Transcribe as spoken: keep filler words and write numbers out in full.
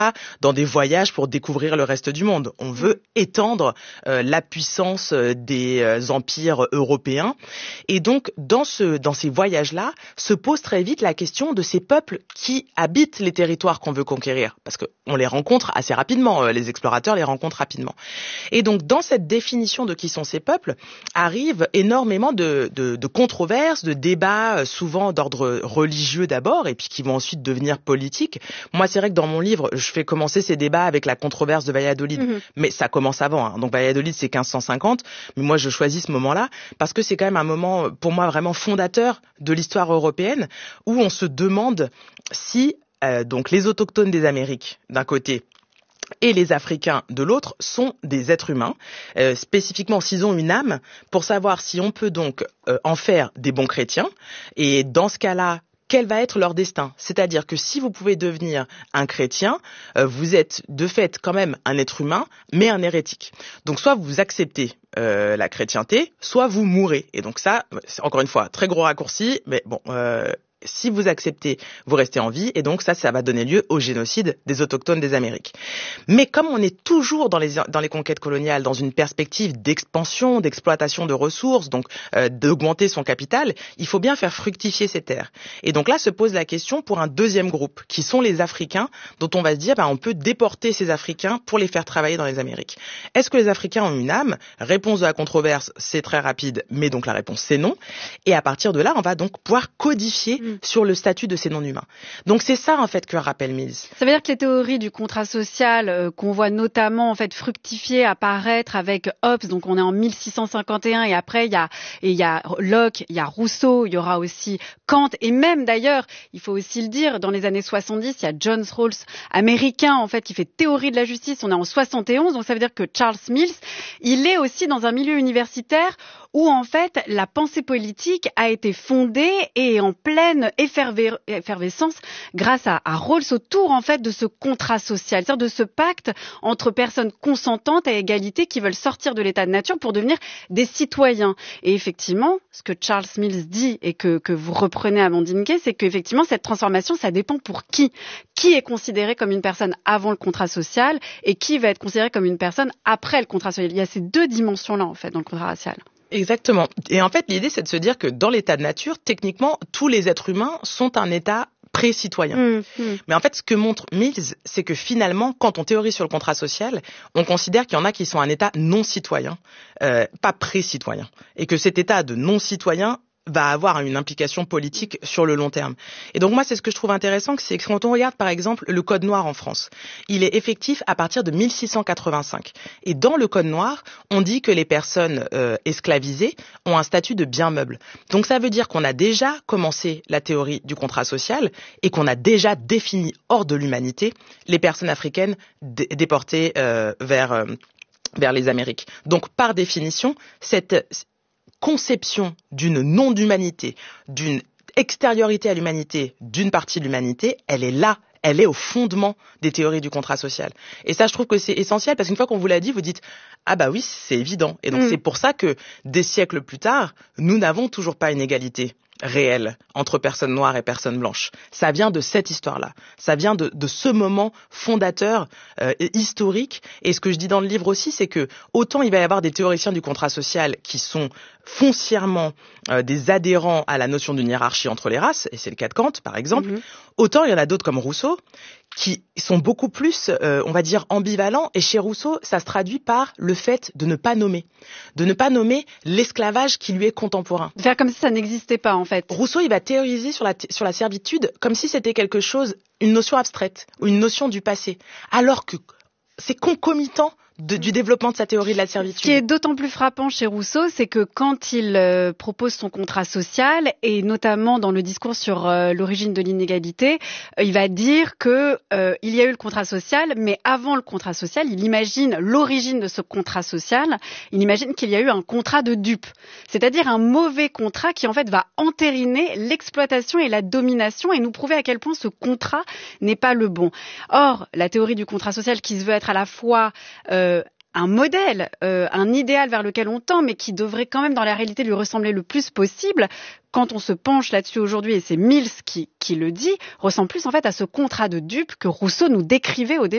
dans des voyages pour découvrir le reste du monde. On veut étendre euh, la puissance des euh, empires européens. Et donc, dans, ce, dans ces voyages-là, se pose très vite la question de ces peuples qui habitent les territoires qu'on veut conquérir. Parce qu'on les rencontre assez rapidement, euh, les explorateurs les rencontrent rapidement. Et donc, dans cette définition de qui sont ces peuples, arrivent énormément de, de, de controverses, de débats, euh, souvent d'ordre religieux d'abord, et puis qui vont ensuite devenir politiques. Moi, c'est vrai que dans mon livre, je fais commencer ces débats avec la controverse de Valladolid. Mmh. Mais ça commence avant. Hein. Donc, Valladolid, c'est quinze cent cinquante. Mais moi, je choisis ce moment-là parce que c'est quand même un moment, pour moi, vraiment fondateur de l'histoire européenne où on se demande si euh, donc les autochtones des Amériques, d'un côté, et les Africains de l'autre sont des êtres humains, euh, spécifiquement s'ils ont une âme, pour savoir si on peut donc euh, en faire des bons chrétiens. Et dans ce cas-là, quel va être leur destin? C'est-à-dire que si vous pouvez devenir un chrétien, euh, vous êtes de fait quand même un être humain, mais un hérétique. Donc soit vous acceptez euh, la chrétienté, soit vous mourrez. Et donc ça, c'est encore une fois, très gros raccourci, mais bon... Euh, si vous acceptez, vous restez en vie, et donc ça, ça va donner lieu au génocide des autochtones des Amériques. Mais comme on est toujours dans les, dans les conquêtes coloniales, dans une perspective d'expansion, d'exploitation de ressources, donc euh, d'augmenter son capital, il faut bien faire fructifier ces terres. Et donc là se pose la question pour un deuxième groupe, qui sont les Africains, dont on va se dire, bah, on peut déporter ces Africains pour les faire travailler dans les Amériques. Est-ce que les Africains ont une âme? Réponse de la controverse, c'est très rapide, mais donc la réponse c'est non. Et à partir de là, on va donc pouvoir codifier mmh. sur le statut de ces non-humains. Donc c'est ça en fait que rappelle Mills. Ça veut dire que les théories du contrat social euh, qu'on voit notamment en fait fructifier, apparaître avec Hobbes, donc on est en mille six cent cinquante et un et après il y a et il y a Locke, il y a Rousseau, il y aura aussi Kant et même d'ailleurs, il faut aussi le dire, dans les années soixante-dix, il y a John Rawls, américain en fait qui fait théorie de la justice, on est en soixante et onze, donc ça veut dire que Charles Mills, il est aussi dans un milieu universitaire où en fait la pensée politique a été fondée et en pleine efferve- effervescence grâce à, à Rawls autour en fait de ce contrat social, c'est-à-dire de ce pacte entre personnes consentantes à égalité qui veulent sortir de l'état de nature pour devenir des citoyens. Et effectivement, ce que Charles Mills dit et que, que vous reprenez Amandine Gay, c'est qu'effectivement cette transformation, ça dépend pour qui. Qui est considéré comme une personne avant le contrat social et qui va être considéré comme une personne après le contrat social. Il y a ces deux dimensions-là en fait dans le contrat racial. Exactement. Et en fait, l'idée, c'est de se dire que dans l'état de nature, techniquement, tous les êtres humains sont un état pré-citoyen. Mmh, mmh. Mais en fait, ce que montre Mills, c'est que finalement, quand on théorise sur le contrat social, on considère qu'il y en a qui sont un état non-citoyen, euh, pas pré-citoyen. Et que cet état de non-citoyen va avoir une implication politique sur le long terme. Et donc moi, c'est ce que je trouve intéressant, c'est que quand on regarde par exemple le Code noir en France, il est effectif à partir de mille six cent quatre-vingt-cinq. Et dans le Code noir, on dit que les personnes euh, esclavisées ont un statut de bien meuble. Donc ça veut dire qu'on a déjà commencé la théorie du contrat social et qu'on a déjà défini hors de l'humanité les personnes africaines dé- déportées euh, vers, euh, vers les Amériques. Donc par définition, cette conception d'une non-humanité, d'une extériorité à l'humanité, d'une partie de l'humanité, elle est là, elle est au fondement des théories du contrat social. Et ça, je trouve que c'est essentiel parce qu'une fois qu'on vous l'a dit, vous dites « Ah bah oui, c'est évident ». Et donc mmh. c'est pour ça que des siècles plus tard, nous n'avons toujours pas une égalité réelle entre personnes noires et personnes blanches. Ça vient de cette histoire-là. Ça vient de, de ce moment fondateur euh, historique. Et ce que je dis dans le livre aussi, c'est que autant il va y avoir des théoriciens du contrat social qui sont foncièrement euh, des adhérents à la notion d'une hiérarchie entre les races, et c'est le cas de Kant par exemple, mmh. autant il y en a d'autres comme Rousseau qui sont beaucoup plus, euh, on va dire, ambivalents. Et chez Rousseau, ça se traduit par le fait de ne pas nommer. De ne pas nommer l'esclavage qui lui est contemporain. Faire comme si ça n'existait pas, en fait. Rousseau, il va théoriser sur la, t- sur la servitude comme si c'était quelque chose, une notion abstraite, ou une notion du passé. Alors que c'est concomitant de, du développement de sa théorie de la servitude. Ce qui est d'autant plus frappant chez Rousseau, c'est que quand il euh, propose son contrat social, et notamment dans le discours sur euh, l'origine de l'inégalité, euh, il va dire que euh, il y a eu le contrat social, mais avant le contrat social, il imagine l'origine de ce contrat social, il imagine qu'il y a eu un contrat de dupe, c'est-à-dire un mauvais contrat qui en fait va entériner l'exploitation et la domination et nous prouver à quel point ce contrat n'est pas le bon. Or, la théorie du contrat social qui se veut être à la fois euh, un modèle, euh, un idéal vers lequel on tend, mais qui devrait quand même dans la réalité lui ressembler le plus possible, quand on se penche là-dessus aujourd'hui, et c'est Mills qui, qui le dit, ressemble plus en fait à ce contrat de dupe que Rousseau nous décrivait au début.